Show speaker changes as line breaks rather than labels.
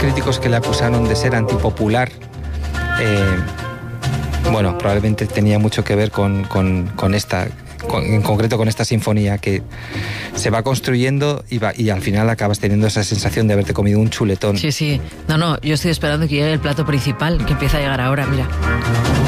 críticos que le acusaron de ser antipopular, bueno, probablemente tenía mucho que ver con esta, en concreto con esta sinfonía que se va construyendo y al final acabas teniendo esa sensación de haberte comido un chuletón.
Sí. No, yo estoy esperando que llegue el plato principal, que empieza a llegar ahora, mira.